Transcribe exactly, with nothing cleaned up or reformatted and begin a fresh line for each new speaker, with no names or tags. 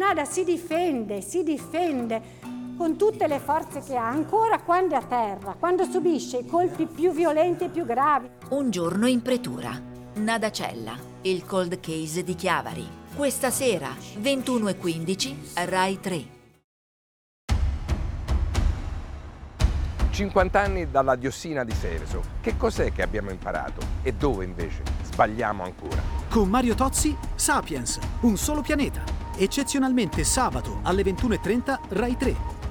Nada si difende, si difende con tutte le forze che ha, ancora quando è a terra, quando subisce i colpi più violenti e più gravi.
Un giorno in pretura. Nada Cella, il cold case di Chiavari. Questa sera, ventuno e quindici, Rai tre.
cinquanta anni dalla diossina di Seveso. Che cos'è che abbiamo imparato? E dove invece sbagliamo ancora?
Con Mario Tozzi, Sapiens, un solo pianeta. Eccezionalmente sabato alle ventuno e trenta, Rai tre.